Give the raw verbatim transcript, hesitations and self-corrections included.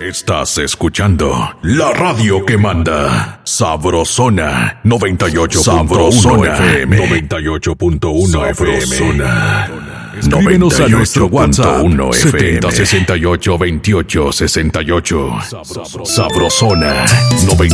Estás escuchando la radio que manda. Sabrosona noventa y ocho punto uno F M. noventa y ocho punto uno F M. Sabrosona. Escríbenos a nuestro WhatsApp setenta sesenta y ocho veintiocho sesenta y ocho. Sabrosona noventa